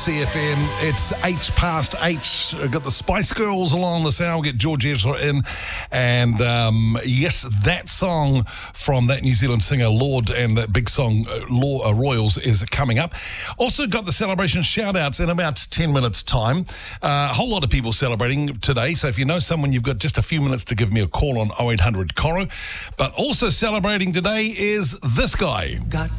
CFM. It's 8:08. I've got the Spice Girls along this hour. We'll get George Ezra in. And yes, that song from that New Zealand singer Lord and that big song Royals is coming up. Also got the celebration shout-outs in about 10 minutes' time. A whole lot of people celebrating today. So if you know someone, you've got just a few minutes to give me a call on 0800 Coro. But also celebrating today is this guy.